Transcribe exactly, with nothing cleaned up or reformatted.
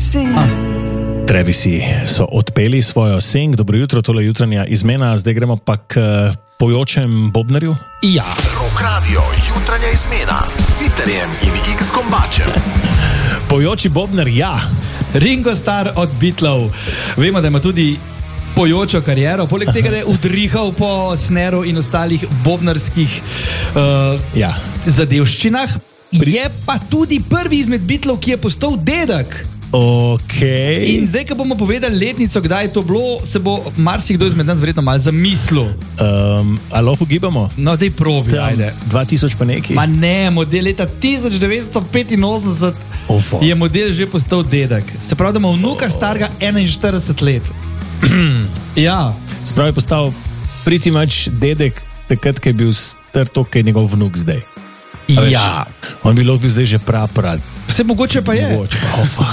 Travisi so odpeli svojo sing, dobro jutro, tole jutranja izmena, zdaj gremo pa k uh, pojočem bobnarju. Ja. Rock Radio, jutranja izmena s Siterjem in X Kombačem. Pojoči bobnar, ja. Ringo Starr od Beatlov. Vemo, da ima tudi pojočo kariero, poleg tega, da je udrihal po sneru in ostalih bobnarskih uh, ja. zadevščinah. Je pa tudi prvi izmed Beatlov, ki je postal dedek. Okay. In zdaj, ko bomo povedali letnico, kdaj je to bilo, se bo marsikdo izmed nas verjetno malo zamislil. Um, a lahko gibamo? No, dej probi, ajde. dva tisoč pa neki? Ma ne, model leta tisoč devetsto petinosemdeset oh, je model že postal dedek. Se pravi, da ima vnuka oh. starega enainštirideset let. Ja. Se pravi, je postal pretty much dedek takrat, ko je bil star to, ko je njegov vnuk zdaj. Ja. On bi lahko bil zdaj že prav prav. Vse mogoče pa je. Mogoče, oh,